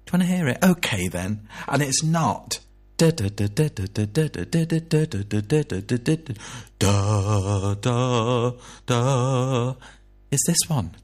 Do you want to hear it? Okay, then. And it's not. Da da da da da da da da da da da da da da da da. It's this one.